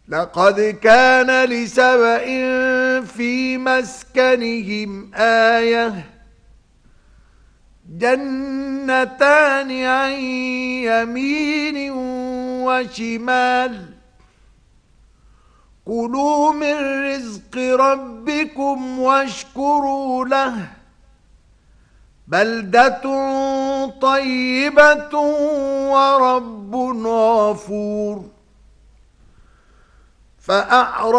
لقد كان لسبإ في مسكنهم آية جنتان عن يمين وشمال كلوا من رزق ربكم واشكروا له بلدة طيبة ورب غفور. فأعرض